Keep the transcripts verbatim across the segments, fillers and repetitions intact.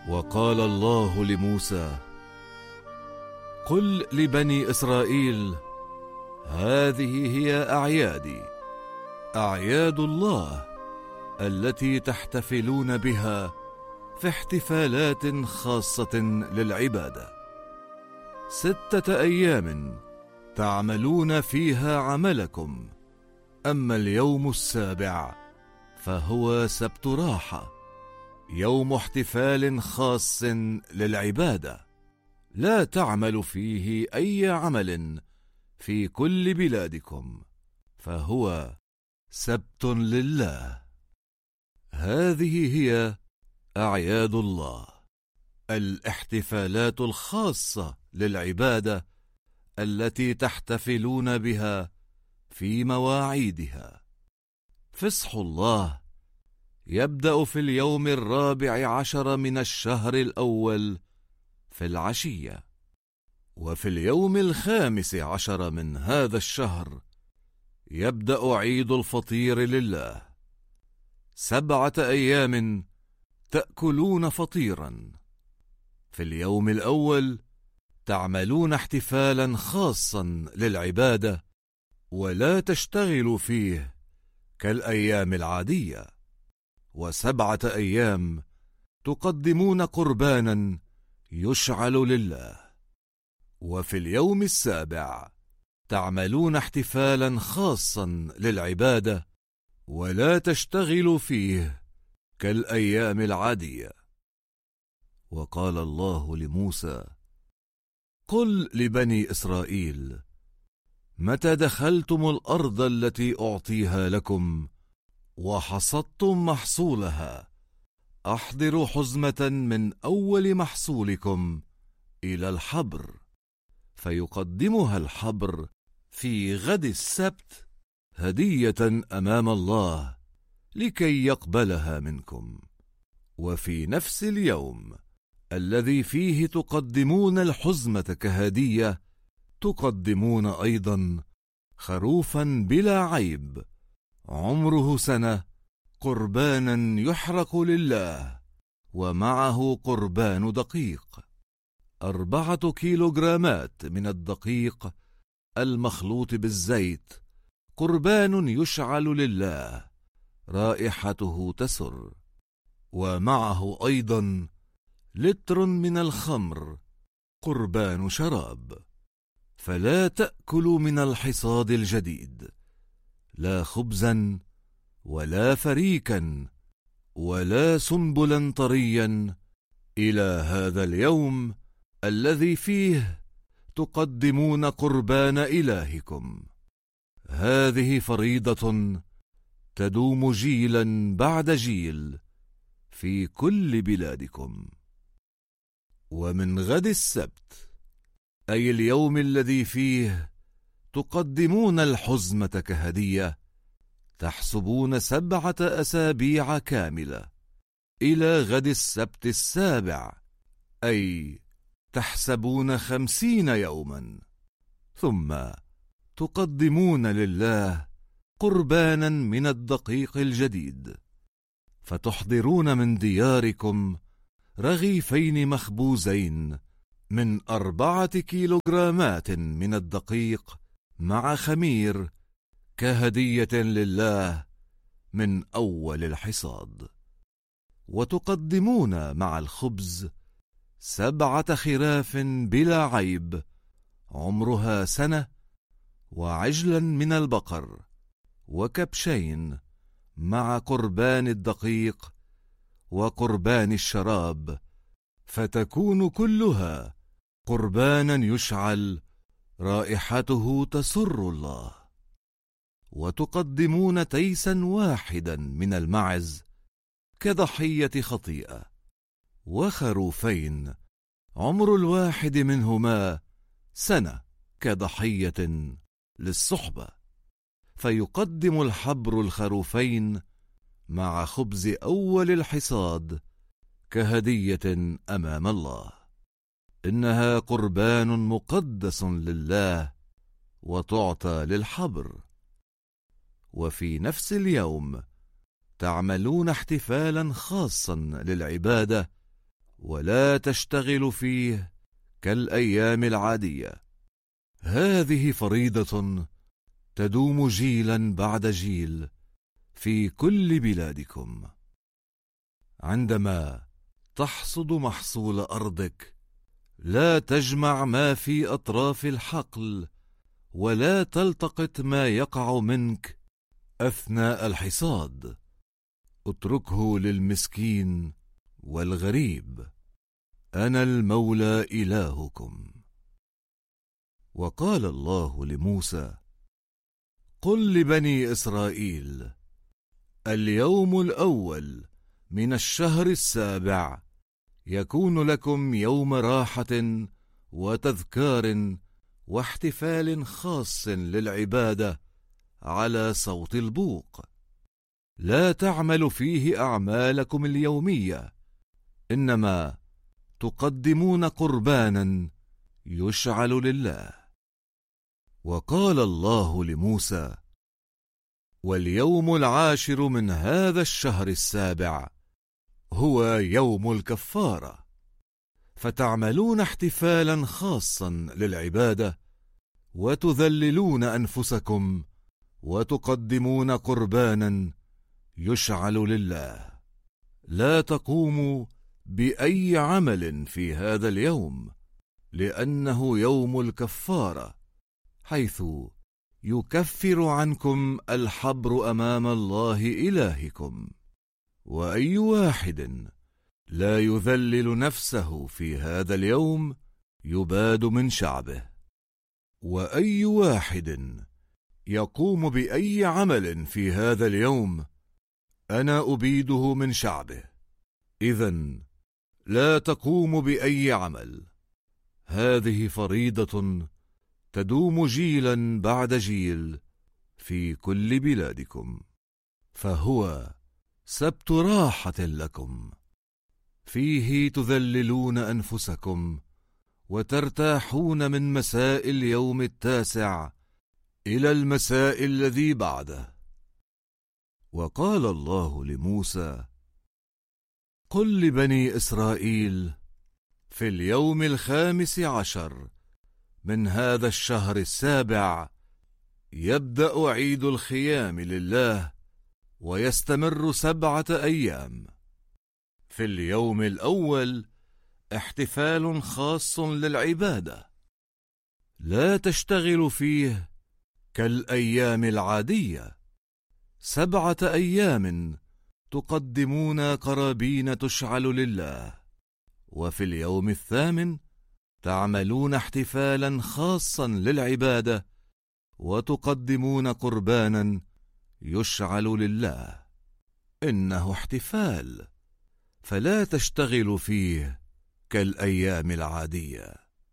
وقال الله لموسى: قل لبني إسرائيل: هذه هي أعيادي، أعياد الله التي تحتفلون بها في احتفالات خاصة للعبادة. ستة أيام تعملون فيها عملكم، أما اليوم السابع فهو سبت راحة، يوم احتفال خاص للعبادة، لا تعمل فيه أي عمل في كل بلادكم، فهو سبت لله. هذه هي أعياد الله، الاحتفالات الخاصة للعبادة التي تحتفلون بها في مواعيدها. فصح الله يبدأ في اليوم الرابع عشر من الشهر الأول في العشية، وفي اليوم الخامس عشر من هذا الشهر يبدأ عيد الفطير لله. سبعة أيام تأكلون فطيرا. في اليوم الأول تعملون احتفالا خاصا للعبادة، ولا تشتغلوا فيه كالأيام العادية. وسبعة أيام تقدمون قربانا يشعل لله. وفي اليوم السابع تعملون احتفالا خاصا للعبادة، ولا تشتغلوا فيه كالأيام العادية. وقال الله لموسى: قل لبني إسرائيل: متى دخلتم الأرض التي أعطيها لكم وحصدتم محصولها، أحضروا حزمة من أول محصولكم إلى الحبر، فيقدمها الحبر في غد السبت هدية أمام الله لكي يقبلها منكم. وفي نفس اليوم الذي فيه تقدمون الحزمة كهدية تقدمون أيضا خروفا بلا عيب عمره سنة، قربانا يحرق لله، ومعه قربان دقيق أربعة كيلوغرامات من الدقيق المخلوط بالزيت، قربان يشعل لله، رائحته تسر. ومعه أيضا لتر من الخمر، قربان شراب. فلا تأكلوا من الحصاد الجديد، لا خبزا ولا فريكا ولا سنبلا طريا، إلى هذا اليوم الذي فيه تقدمون قربان إلهكم. هذه فريضة تدوم جيلا بعد جيل في كل بلادكم. ومن غد السبت، أي اليوم الذي فيه تقدمون الحزمة كهدية، تحسبون سبعة أسابيع كاملة إلى غد السبت السابع، أي تحسبون خمسين يوما، ثم تقدمون لله قربانا من الدقيق الجديد، فتحضرون من دياركم رغيفين مخبوزين من أربعة كيلوغرامات من الدقيق مع خمير كهدية لله من أول الحصاد. وتقدمون مع الخبز سبعة خراف بلا عيب عمرها سنة، وعجلا من البقر، وكبشين مع قربان الدقيق وقربان الشراب، فتكون كلها قربانا يشعل، رائحته تسر الله. وتقدمون تيسا واحدا من المعز كضحية خطيئة، وخروفين عمر الواحد منهما سنة كضحية للصحبة، فيقدم الحبر الخروفين مع خبز أول الحصاد كهدية أمام الله. إنها قربان مقدس لله، وتعطى للحبر. وفي نفس اليوم تعملون احتفالا خاصا للعبادة، ولا تشتغل فيه كالأيام العادية. هذه فريضة تدوم جيلا بعد جيل في كل بلادكم. عندما تحصد محصول أرضك لا تجمع ما في أطراف الحقل، ولا تلتقط ما يقع منك أثناء الحصاد، اتركه للمسكين والغريب. أنا المولى إلهكم. وقال الله لموسى: قل لبني إسرائيل: اليوم الأول من الشهر السابع يكون لكم يوم راحة وتذكار واحتفال خاص للعبادة على صوت البوق. لا تعمل فيه أعمالكم اليومية، إنما تقدمون قربانا يشعل لله. وقال الله لموسى: واليوم العاشر من هذا الشهر السابع هو يوم الكفارة، فتعملون احتفالا خاصا للعبادة، وتذللون أنفسكم، وتقدمون قربانا يشعل لله. لا تقوموا بأي عمل في هذا اليوم، لأنه يوم الكفارة، حيث يكفر عنكم الحبر أمام الله إلهكم. وأي واحد لا يذلل نفسه في هذا اليوم يباد من شعبه. وأي واحد يقوم بأي عمل في هذا اليوم أنا أبيده من شعبه. إذن لا تقوم بأي عمل. هذه فريضة تدوم جيلا بعد جيل في كل بلادكم، فهو سبت راحة لكم، فيه تذللون أنفسكم وترتاحون من مساء اليوم التاسع إلى المساء الذي بعده. وقال الله لموسى: قل لبني إسرائيل: في اليوم الخامس عشر من هذا الشهر السابع يبدأ عيد الخيام لله، ويستمر سبعة أيام. في اليوم الأول احتفال خاص للعبادة، لا تشتغل فيه كالأيام العادية. سبعة أيام تقدمون قرابين تشعل لله. وفي اليوم الثامن تعملون احتفالا خاصا للعبادة، وتقدمون قربانا يشعل لله. إنه احتفال، فلا تشتغل فيه كالأيام العادية.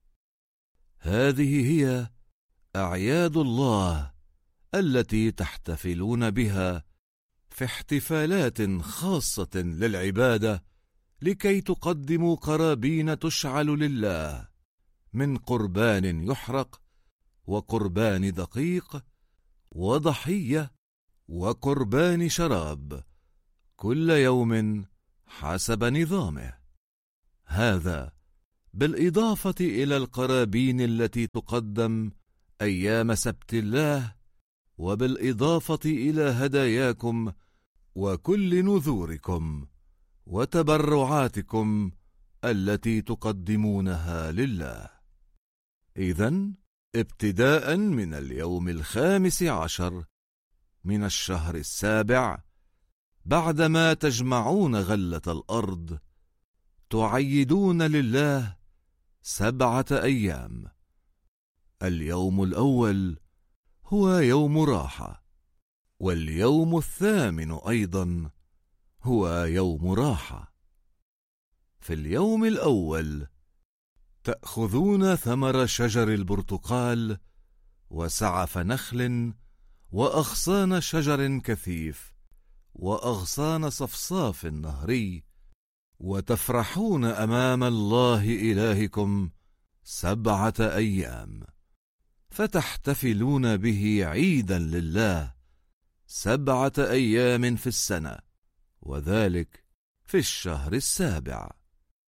هذه هي أعياد الله التي تحتفلون بها في احتفالات خاصة للعبادة، لكي تقدموا قرابين تشعل لله من قربان يحرق، وقربان دقيق، وضحية، وقربان شراب، كل يوم حسب نظامه. هذا بالإضافة إلى القرابين التي تقدم أيام سبت الله، وبالإضافة إلى هداياكم وكل نذوركم وتبرعاتكم التي تقدمونها لله. إذن ابتداء من اليوم الخامس عشر من الشهر السابع، بعدما تجمعون غلة الأرض، تعيدون لله سبعة أيام. اليوم الأول هو يوم راحة، واليوم الثامن أيضا هو يوم راحة. في اليوم الأول تأخذون ثمر شجر البرتقال وسعف نخل وأغصان شجر كثيف وأغصان صفصاف نهري، وتفرحون أمام الله إلهكم سبعة أيام، فتحتفلون به عيدا لله سبعة أيام في السنة، وذلك في الشهر السابع.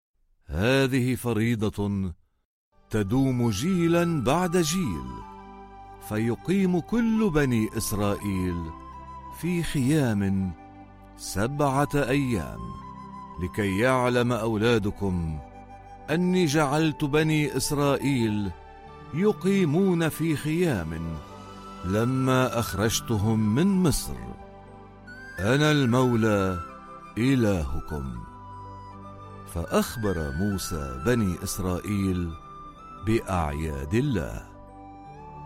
هذه فريضة تدوم جيلا بعد جيل، فيقيم كل بني إسرائيل في خيام سبعة أيام، لكي يعلم أولادكم أني جعلت بني إسرائيل يقيمون في خيام لما أخرجتهم من مصر. أنا المولى إلهكم. فأخبر موسى بني إسرائيل بأعياد الله.